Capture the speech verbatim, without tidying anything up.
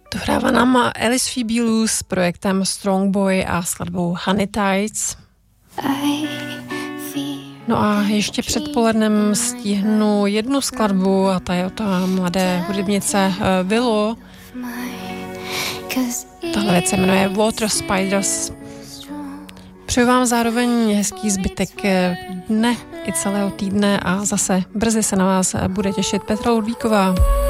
Dohrává nám Alice Phoebe s projektem Strong Boy a skladbou Honey Tides. No a ještě před polednem stihnu jednu skladbu a ta je od mladé hudebnice Willow. Tahle věc se jmenuje Water Spiders. Přeju vám zároveň hezký zbytek dne i celého týdne a zase brzy se na vás bude těšit Petra Ludvíková.